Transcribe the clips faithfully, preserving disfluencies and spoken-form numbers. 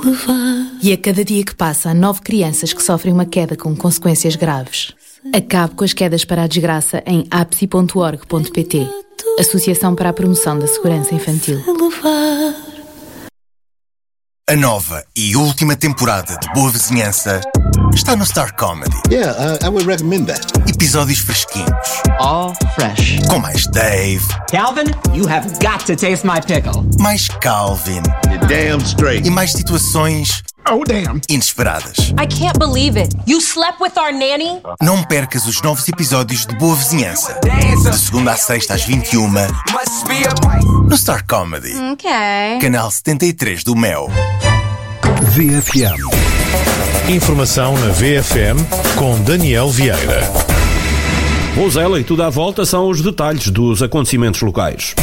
levar. E a cada dia que passa, há nove crianças que sofrem uma queda com consequências graves. Acabe com as quedas para a desgraça em apsi ponto org ponto pt. Associação para a Promoção da Segurança Infantil. A nova e última temporada de Boa Vizinhança está no Star Comedy. Yeah, uh, I would recommend that. Episódios fresquinhos. All fresh. Com mais Dave. Calvin, you have got to taste my pickle. Mais Calvin. You're damn straight. E mais situações... Oh, damn. Inesperadas. I can't believe it. You slept with our nanny? Não percas os novos episódios de Boa Vizinhança. De segunda à sexta às vinte e uma. No Star Comedy. Ok. Canal setenta e três do Mel. V F M. Informação na V F M com Daniel Vieira. Rosela e tudo à volta são os detalhes dos acontecimentos locais.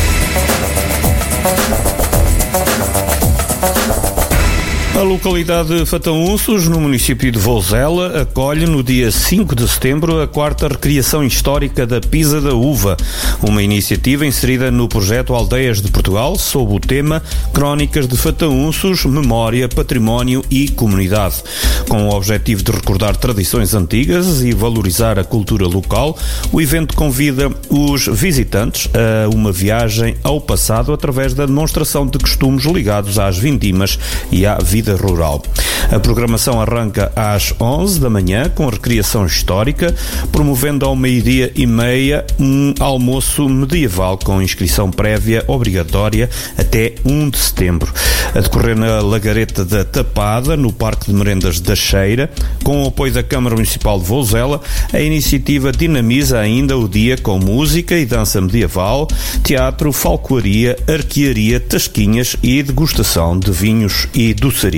A localidade de Fataúnços, no município de Vouzela, acolhe no dia cinco de setembro a quarta recriação histórica da Pisa da Uva, uma iniciativa inserida no projeto Aldeias de Portugal, sob o tema Crónicas de Fataúnços, Memória, Património e Comunidade. Com o objetivo de recordar tradições antigas e valorizar a cultura local, o evento convida os visitantes a uma viagem ao passado através da demonstração de costumes ligados às vindimas e à vida rural. A programação arranca às onze da manhã com a recriação histórica, promovendo ao meio-dia e meia um almoço medieval com inscrição prévia obrigatória até um de setembro. A decorrer na Lagareta da Tapada, no Parque de Merendas da Cheira, com o apoio da Câmara Municipal de Vouzela, a iniciativa dinamiza ainda o dia com música e dança medieval, teatro, falcoaria, arquearia, tasquinhas e degustação de vinhos e doçaria.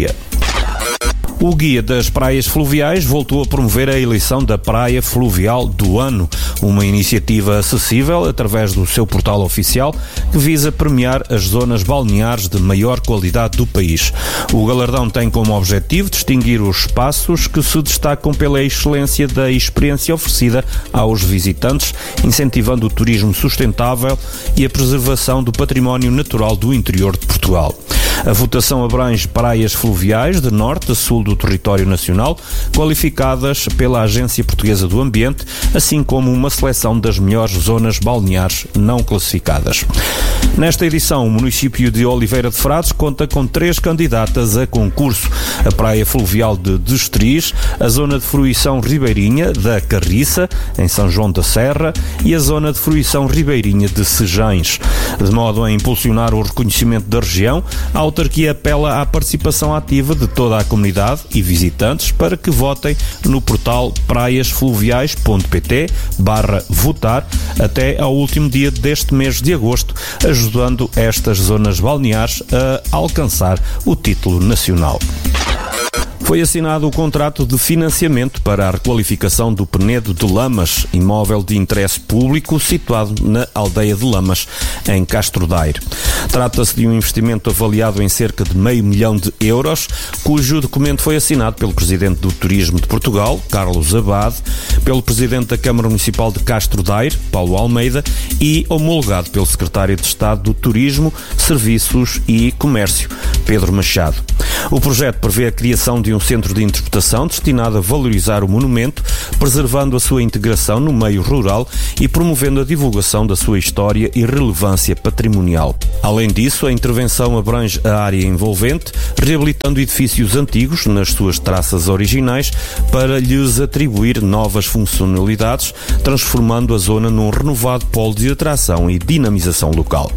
O Guia das Praias Fluviais voltou a promover a eleição da Praia Fluvial do Ano, uma iniciativa acessível através do seu portal oficial que visa premiar as zonas balneares de maior qualidade do país. O galardão tem como objetivo distinguir os espaços que se destacam pela excelência da experiência oferecida aos visitantes, incentivando o turismo sustentável e a preservação do património natural do interior de Portugal. A votação abrange praias fluviais de norte a sul do território nacional, qualificadas pela Agência Portuguesa do Ambiente, assim como uma seleção das melhores zonas balneares não classificadas. Nesta edição, o município de Oliveira de Frades conta com três candidatas a concurso: a Praia Fluvial de Destriz, a Zona de Fruição Ribeirinha da Carriça, em São João da Serra, e a Zona de Fruição Ribeirinha de Sejães. De modo a impulsionar o reconhecimento da região, a autarquia apela à participação ativa de toda a comunidade e visitantes para que votem no portal praiasfluviais ponto pt barra votar até ao último dia deste mês de agosto, ajudando estas zonas balneares a alcançar o título nacional. Foi assinado o contrato de financiamento para a requalificação do Penedo de Lamas, imóvel de interesse público situado na aldeia de Lamas, em Castro Daire. Trata-se de um investimento avaliado em cerca de meio milhão de euros, cujo documento foi assinado pelo Presidente do Turismo de Portugal, Carlos Abade, pelo Presidente da Câmara Municipal de Castro Daire, Paulo Almeida, e homologado pelo Secretário de Estado do Turismo, Serviços e Comércio, Pedro Machado. O projeto prevê a criação de um centro de interpretação destinado a valorizar o monumento, preservando a sua integração no meio rural e promovendo a divulgação da sua história e relevância patrimonial. Além disso, a intervenção abrange a área envolvente, reabilitando edifícios antigos nas suas traças originais para lhes atribuir novas funcionalidades, transformando a zona num renovado polo de atração e dinamização local.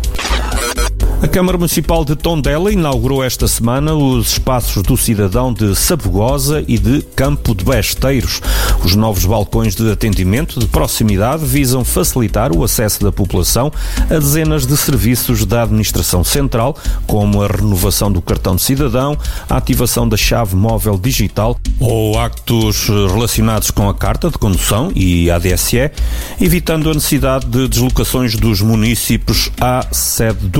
A Câmara Municipal de Tondela inaugurou esta semana os espaços do cidadão de Sabugosa e de Campo de Besteiros. Os novos balcões de atendimento de proximidade visam facilitar o acesso da população a dezenas de serviços da administração central, como a renovação do cartão de cidadão, a ativação da chave móvel digital ou actos relacionados com a carta de condução e a D S E, evitando a necessidade de deslocações dos municípios à sede do Conselho.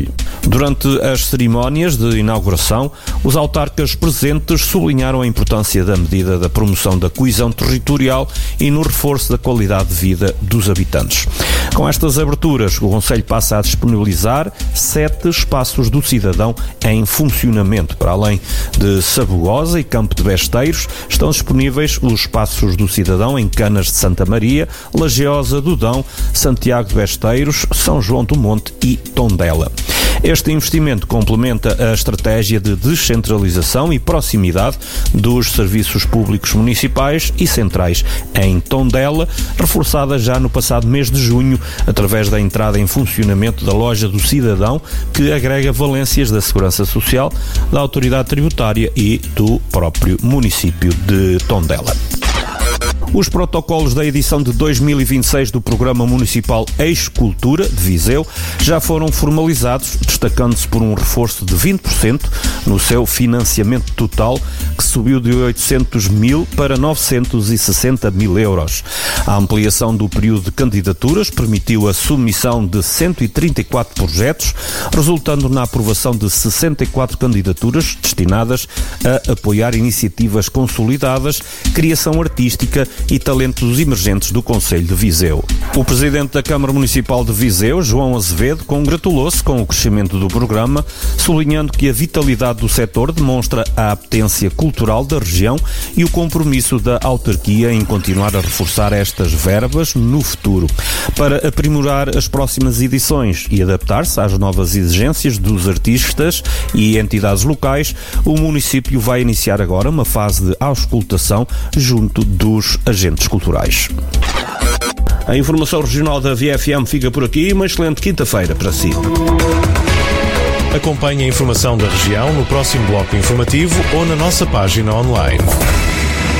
concelho. Durante as cerimónias de inauguração, os autarcas presentes sublinharam a importância da medida da promoção da coesão territorial e no reforço da qualidade de vida dos habitantes. Com estas aberturas, o concelho passa a disponibilizar sete espaços do cidadão em funcionamento. Para além de Sabugosa e Campo de Besteiros, estão disponíveis os espaços do cidadão em Canas de Santa Maria, Lajeosa do Dão, Santiago de Besteiros, São João do Monte e Tondela. Este investimento complementa a estratégia de descentralização e proximidade dos serviços públicos municipais e centrais em Tondela, reforçada já no passado mês de junho, através da entrada em funcionamento da Loja do Cidadão, que agrega valências da Segurança Social, da Autoridade Tributária e do próprio município de Tondela. Os protocolos da edição de dois mil e vinte e seis do Programa Municipal Eixo Cultura de Viseu já foram formalizados, destacando-se por um reforço de vinte por cento no seu financiamento total, que subiu de oitocentos mil para novecentos e sessenta mil euros. A ampliação do período de candidaturas permitiu a submissão de cento e trinta e quatro projetos, resultando na aprovação de sessenta e quatro candidaturas destinadas a apoiar iniciativas consolidadas, criação artística e talentos emergentes do concelho de Viseu. O presidente da Câmara Municipal de Viseu, João Azevedo, congratulou-se com o crescimento do programa, sublinhando que a vitalidade do setor demonstra a apetência cultural da região e o compromisso da autarquia em continuar a reforçar estas verbas no futuro. Para aprimorar as próximas edições e adaptar-se às novas exigências dos artistas e entidades locais, o município vai iniciar agora uma fase de auscultação junto dos agentes culturais. A informação regional da V F M fica por aqui. Uma excelente quinta-feira para si. Acompanhe a informação da região no próximo bloco informativo ou na nossa página online.